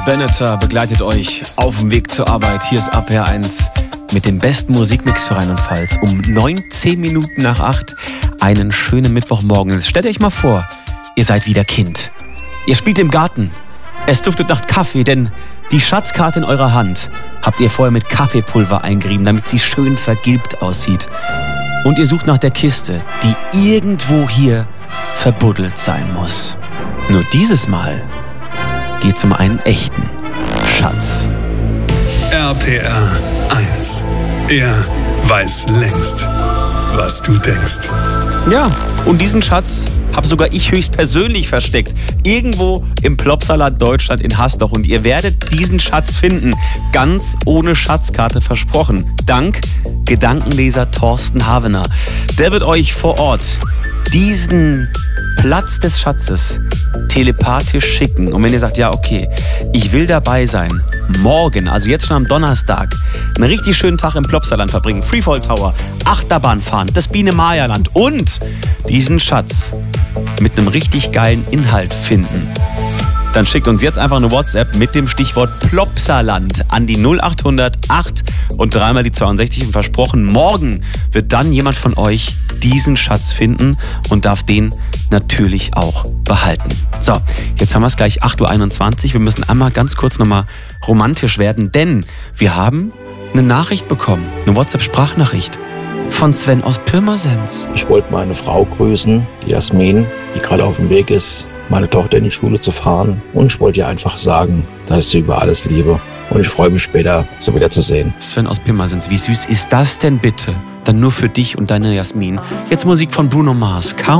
Benatar begleitet euch auf dem Weg zur Arbeit. Hier ist APR1 mit dem besten Musikmix für Rheinland-Pfalz. Um 19 Minuten nach 8 einen schönen Mittwochmorgen. Jetzt stellt euch mal vor, ihr seid wieder Kind. Ihr spielt im Garten. Es duftet nach Kaffee, denn die Schatzkarte in eurer Hand habt ihr vorher mit Kaffeepulver eingerieben, damit sie schön vergilbt aussieht. Und ihr sucht nach der Kiste, die irgendwo hier verbuddelt sein muss. Nur dieses Mal geht's um einen echten Schatz. RPR 1. Er weiß längst, was du denkst. Ja, und diesen Schatz habe sogar ich höchstpersönlich versteckt. Irgendwo im Plopsaland Deutschland in Hasloch. Und ihr werdet diesen Schatz finden. Ganz ohne Schatzkarte versprochen. Dank Gedankenleser Thorsten Havener. Der wird euch vor Ort diesen Platz des Schatzes telepathisch schicken. Und wenn ihr sagt, ja okay, ich will dabei sein, morgen, also jetzt schon am Donnerstag, einen richtig schönen Tag im Plopsaland verbringen, Freefall Tower, Achterbahn fahren, das Biene-Maya-Land und diesen Schatz mit einem richtig geilen Inhalt finden, dann schickt uns jetzt einfach eine WhatsApp mit dem Stichwort Plopsaland an die 0800 8 und dreimal die 62 und versprochen, morgen wird dann jemand von euch diesen Schatz finden und darf den natürlich auch behalten. So, jetzt haben wir es gleich 8.21 Uhr. Wir müssen einmal ganz kurz nochmal romantisch werden, denn wir haben eine Nachricht bekommen, eine WhatsApp-Sprachnachricht von Sven aus Pirmasens. Ich wollte meine Frau grüßen, die Jasmin, die gerade auf dem Weg ist, meine Tochter in die Schule zu fahren. Und ich wollte ihr einfach sagen, dass ich sie über alles liebe. Und ich freue mich später, sie wieder zu sehen. Sven aus Pirmasens, wie süß ist das denn bitte? Dann nur für dich und deine Jasmin. Jetzt Musik von Bruno Mars. Count